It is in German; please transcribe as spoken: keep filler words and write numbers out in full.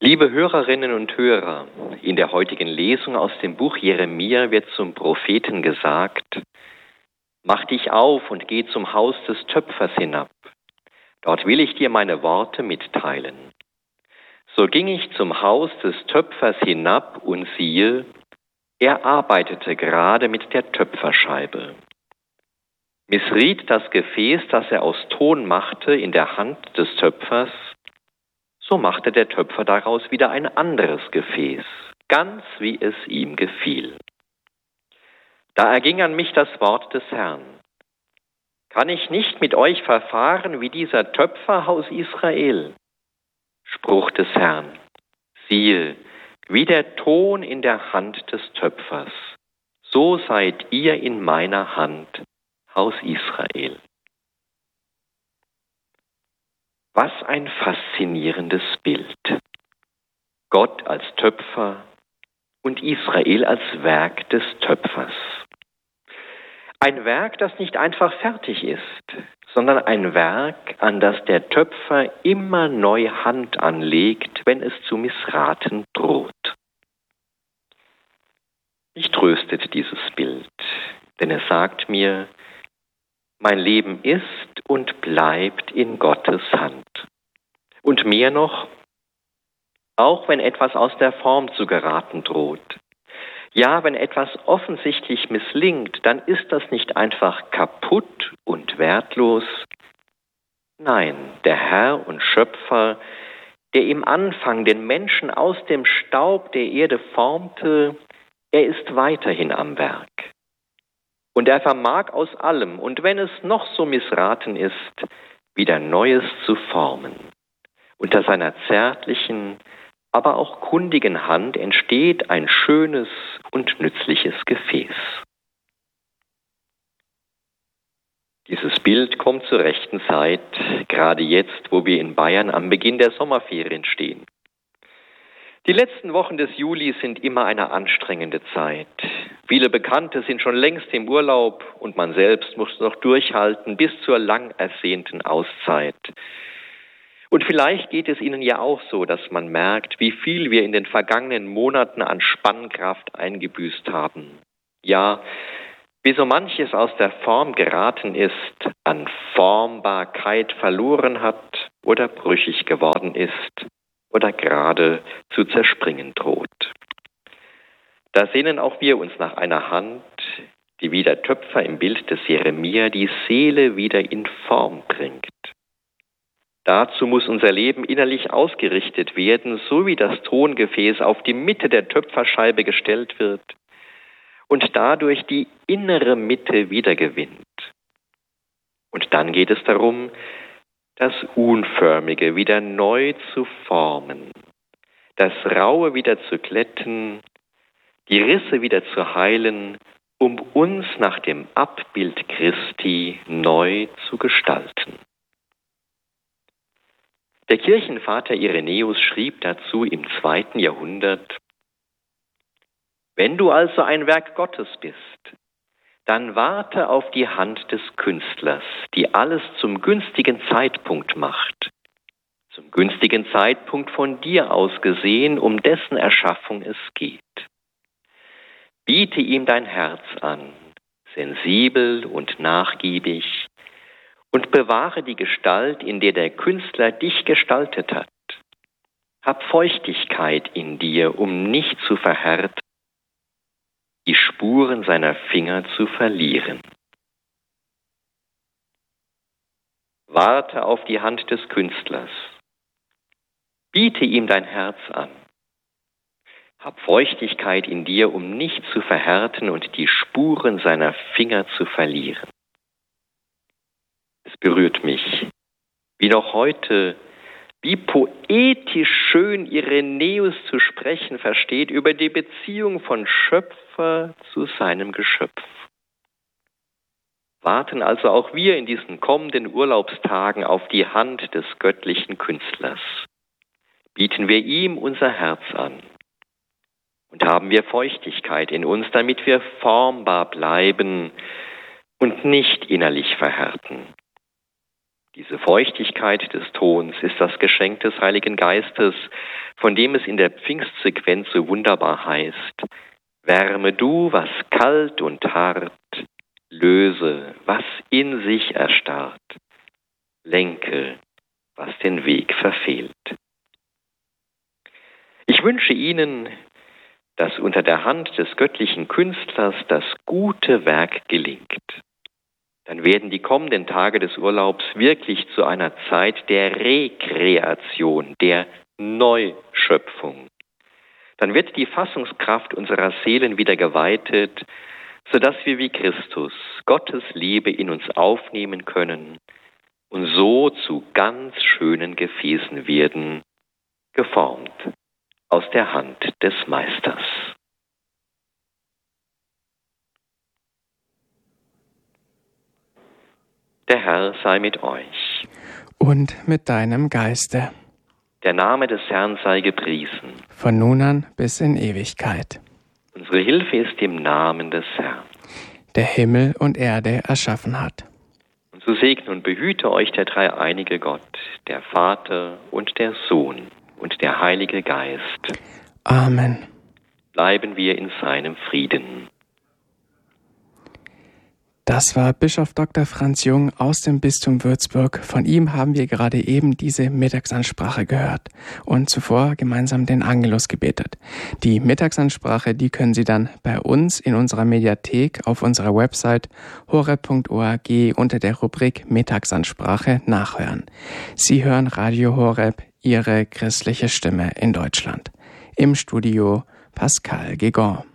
Liebe Hörerinnen und Hörer, in der heutigen Lesung aus dem Buch Jeremia wird zum Propheten gesagt: Mach dich auf und geh zum Haus des Töpfers hinab. Dort will ich dir meine Worte mitteilen. So ging ich zum Haus des Töpfers hinab und siehe, er arbeitete gerade mit der Töpferscheibe. Missriet das Gefäß, das er aus Ton machte, in der Hand des Töpfers, so machte der Töpfer daraus wieder ein anderes Gefäß, ganz wie es ihm gefiel. Da erging an mich das Wort des Herrn: Kann ich nicht mit euch verfahren wie dieser Töpfer, Haus Israel? Spruch des Herrn: Siehe, wie der Ton in der Hand des Töpfers, so seid ihr in meiner Hand, Haus Israel. Was ein faszinierendes Bild. Gott als Töpfer und Israel als Werk des Töpfers. Ein Werk, das nicht einfach fertig ist, sondern ein Werk, an das der Töpfer immer neu Hand anlegt, wenn es zu missraten droht. Mich tröstet dieses Bild, denn es sagt mir, mein Leben ist und bleibt in Gottes Hand. Und mehr noch, auch wenn etwas aus der Form zu geraten droht. Ja, wenn etwas offensichtlich misslingt, dann ist das nicht einfach kaputt und wertlos. Nein, der Herr und Schöpfer, der im Anfang den Menschen aus dem Staub der Erde formte, er ist weiterhin am Werk. Und er vermag aus allem, und wenn es noch so missraten ist, wieder Neues zu formen. Unter seiner zärtlichen, aber auch kundigen Hand entsteht ein schönes und nützliches Gefäß. Dieses Bild kommt zur rechten Zeit, gerade jetzt, wo wir in Bayern am Beginn der Sommerferien stehen. Die letzten Wochen des Juli sind immer eine anstrengende Zeit. Viele Bekannte sind schon längst im Urlaub und man selbst muss noch durchhalten bis zur lang ersehnten Auszeit. Und vielleicht geht es Ihnen ja auch so, dass man merkt, wie viel wir in den vergangenen Monaten an Spannkraft eingebüßt haben. Ja, wie so manches aus der Form geraten ist, an Formbarkeit verloren hat oder brüchig geworden ist oder gerade zu zerspringen droht. Da sehnen auch wir uns nach einer Hand, die wie der Töpfer im Bild des Jeremia die Seele wieder in Form bringt. Dazu muss unser Leben innerlich ausgerichtet werden, so wie das Tongefäß auf die Mitte der Töpferscheibe gestellt wird und dadurch die innere Mitte wiedergewinnt. Und dann geht es darum, das Unförmige wieder neu zu formen, das Raue wieder zu glätten, die Risse wieder zu heilen, um uns nach dem Abbild Christi neu zu gestalten. Der Kirchenvater Irenäus schrieb dazu im zweiten Jahrhundert: Wenn du also ein Werk Gottes bist, dann warte auf die Hand des Künstlers, die alles zum günstigen Zeitpunkt macht, zum günstigen Zeitpunkt von dir aus gesehen, um dessen Erschaffung es geht. Biete ihm dein Herz an, sensibel und nachgiebig, und bewahre die Gestalt, in der der Künstler dich gestaltet hat. Hab Feuchtigkeit in dir, um nicht zu verhärten, die Spuren seiner Finger zu verlieren. Warte auf die Hand des Künstlers. Biete ihm dein Herz an. Hab Feuchtigkeit in dir, um nicht zu verhärten und die Spuren seiner Finger zu verlieren. Es berührt mich, wie noch heute, wie poetisch schön Irenäus zu sprechen versteht über die Beziehung von Schöpfer zu seinem Geschöpf. Warten also auch wir in diesen kommenden Urlaubstagen auf die Hand des göttlichen Künstlers. Bieten wir ihm unser Herz an. Und haben wir Feuchtigkeit in uns, damit wir formbar bleiben und nicht innerlich verhärten. Diese Feuchtigkeit des Tons ist das Geschenk des Heiligen Geistes, von dem es in der Pfingstsequenz so wunderbar heißt: Wärme du, was kalt und hart, löse, was in sich erstarrt, lenke, was den Weg verfehlt. Ich wünsche Ihnen, dass unter der Hand des göttlichen Künstlers das gute Werk gelingt. Dann werden die kommenden Tage des Urlaubs wirklich zu einer Zeit der Rekreation, der Neuschöpfung. Dann wird die Fassungskraft unserer Seelen wieder geweitet, sodass wir wie Christus Gottes Liebe in uns aufnehmen können und so zu ganz schönen Gefäßen werden, geformt aus der Hand des Meisters. Der Herr sei mit euch. Und mit deinem Geiste. Der Name des Herrn sei gepriesen. Von nun an bis in Ewigkeit. Unsere Hilfe ist im Namen des Herrn, der Himmel und Erde erschaffen hat. Und so segne und behüte euch der dreieinige Gott, der Vater und der Sohn und der Heilige Geist. Amen. Bleiben wir in seinem Frieden. Das war Bischof Doktor Franz Jung aus dem Bistum Würzburg. Von ihm haben wir gerade eben diese Mittagsansprache gehört und zuvor gemeinsam den Angelus gebetet. Die Mittagsansprache, die können Sie dann bei uns in unserer Mediathek auf unserer Website horeb punkt org unter der Rubrik Mittagsansprache nachhören. Sie hören Radio Horeb, Ihre christliche Stimme in Deutschland. Im Studio Pascal Gegon.